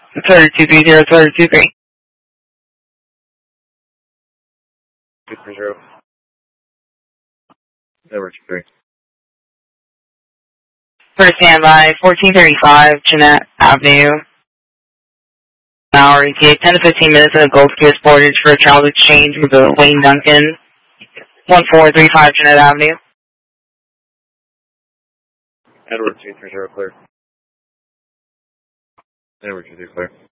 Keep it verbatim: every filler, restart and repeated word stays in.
Sorry, two three zero, sorry, two three. two three zero. Edward two three. For standby, fourteen thirty-five, Jeanette Avenue. Hour, E T A, ten to fifteen minutes at Gulf Coast Portage for a child exchange with a Wayne Duncan. one four three five, Jeanette Avenue. Edward two three zero clear. Edward two three clear.